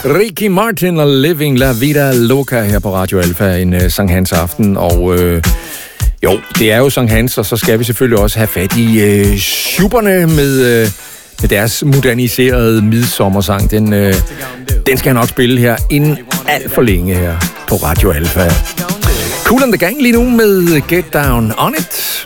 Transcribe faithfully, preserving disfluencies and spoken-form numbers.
Ricky Martin og Living La Vida Loca her på Radio Alfa en uh, Sankt Hans aften, og uh, jo, det er jo Sankt Hans, og så skal vi selvfølgelig også have fat i uh, Schuberne med, uh, med deres moderniserede midsommersang. Den, uh, den skal jeg nok spille her inden alt for længe her på Radio Alfa. Kool and the Gang lige nu med Get Down On It.